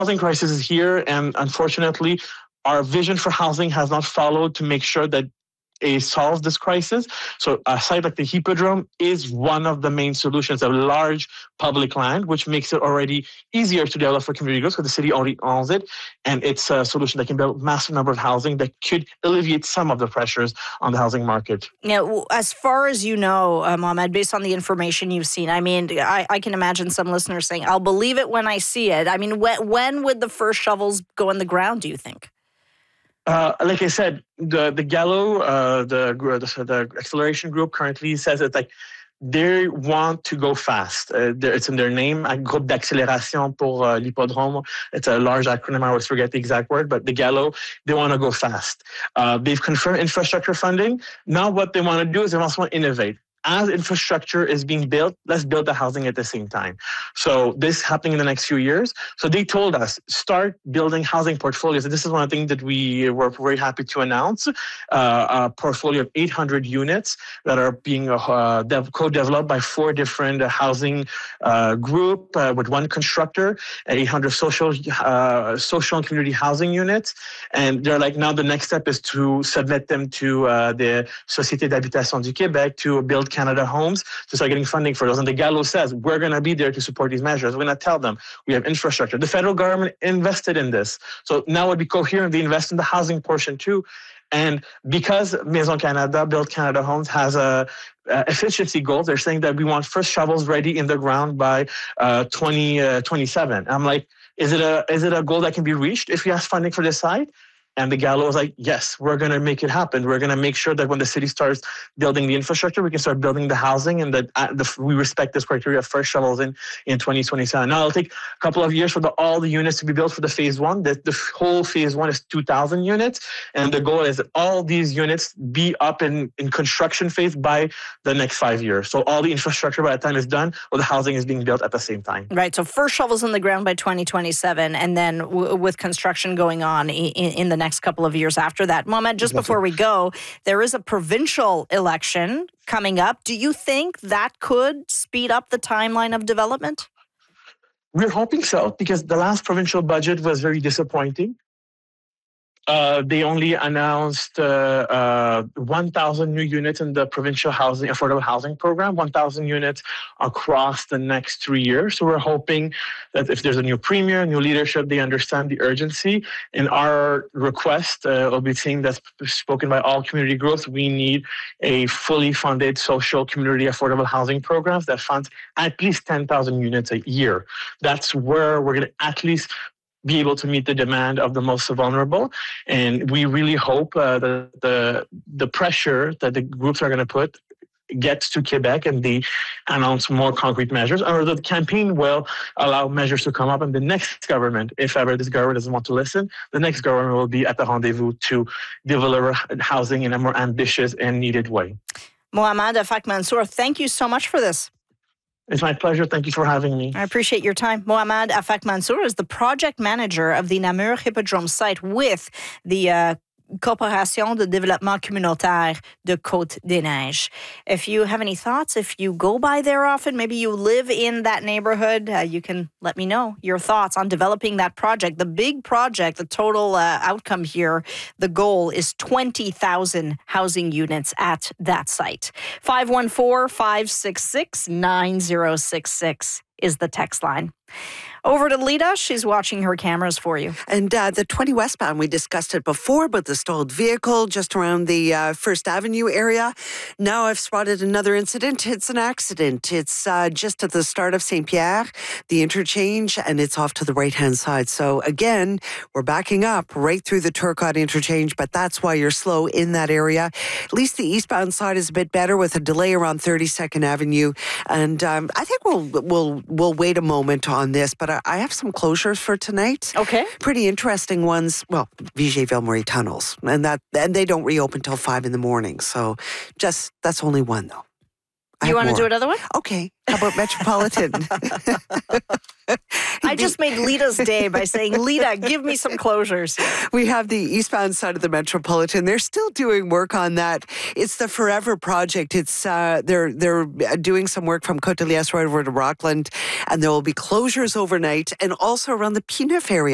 housing crisis is here, and unfortunately, our vision for housing has not followed to make sure that solve this crisis. So a site like the Hippodrome is one of the main solutions, a large public land, which makes it already easier to develop for community groups because the city already owns it. And it's a solution that can build a massive number of housing that could alleviate some of the pressures on the housing market. Yeah, as far as you know, Mohamed, based on the information you've seen, I mean, I can imagine some listeners saying, I'll believe it when I see it. I mean, when would the first shovels go in the ground, do you think? Like I said, the Gallo, the acceleration group currently says that they want to go fast. It's in their name, Groupe d'Accélération pour l'Hippodrome. It's a large acronym. I always forget the exact word, but the Gallo, they want to go fast. They've confirmed infrastructure funding. Now what they want to do is they also want to innovate. As infrastructure is being built, let's build the housing at the same time. So this is happening in the next few years. So they told us, start building housing portfolios. And this is one of the things that we were very happy to announce, a portfolio of 800 units that are being co-developed by 4 different housing group with one constructor, 800 social and community housing units. And they're like, now the next step is to submit them to the Société d'Habitation du Québec to build Canada Homes to start getting funding for those. And the Gallo says, we're going to be there to support these measures. We're going to tell them we have infrastructure. The federal government invested in this. So now it would be coherent. They invest in the housing portion too. And because Maison Canada, Build Canada Homes has a efficiency goals, they're saying that we want first shovels ready in the ground by 2027. I'm like, is it a goal that can be reached if we ask funding for this site? And the Gallo was like, yes, we're going to make it happen. We're going to make sure that when the city starts building the infrastructure, we can start building the housing, and that we respect this criteria of first shovels in 2027. Now, it'll take a couple of years for all the units to be built for the phase 1. The whole phase 1 is 2,000 units. And the goal is that all these units be up in construction phase by the next 5 years. So all the infrastructure by the time it's done, the housing is being built at the same time. Right. So first shovels in the ground by 2027, and then with construction going on in the next couple of years after that. Mohamed, just before we go, there is a provincial election coming up. Do you think that could speed up the timeline of development? We're hoping so, because the last provincial budget was very disappointing. They only announced 1,000 new units in the provincial affordable housing program, 1,000 units across the next 3 years. So we're hoping that if there's a new premier, new leadership, they understand the urgency. In our request, will be saying that's spoken by all community groups. We need a fully funded social community affordable housing programs that funds at least 10,000 units a year. That's where we're going to at least be able to meet the demand of the most vulnerable. And we really hope that the pressure that the groups are going to put gets to Quebec and they announce more concrete measures, or the campaign will allow measures to come up. And the next government, if ever this government doesn't want to listen, the next government will be at the rendezvous to deliver housing in a more ambitious and needed way. Mohamed Afak Mansour, thank you so much for this. It's my pleasure. Thank you for having me. I appreciate your time. Mohamed Afak Mansour is the project manager of the Namur Hippodrome site with the Corporation de Développement Communautaire de Côte-des-Neiges. If you have any thoughts, if you go by there often, maybe you live in that neighborhood, you can let me know your thoughts on developing that project. The big project, the total outcome here, the goal is 20,000 housing units at that site. 514-566-9066 is the text line. Over to Lita. She's watching her cameras for you. And the 20 westbound, we discussed it before, but the stalled vehicle just around the First Avenue area. Now I've spotted another incident. It's an accident. It's just at the start of St. Pierre, the interchange, and it's off to the right-hand side. So again, we're backing up right through the Turcotte interchange, but that's why you're slow in that area. At least the eastbound side is a bit better with a delay around 32nd Avenue. And I think we'll wait a moment on this, but I have some closures for tonight. Okay. Pretty interesting ones. Well, Vigier-Ville-Marie tunnels, and they don't reopen till 5 a.m. So that's only one though. You want to do another one? Okay. How about Metropolitan? I just made Lita's day by saying, Lita, give me some closures. We have the eastbound side of the Metropolitan. They're still doing work on that. It's the Forever Project. It's they're doing some work from Côte-de-Liesse right over to Rockland, and there will be closures overnight and also around the P9 area.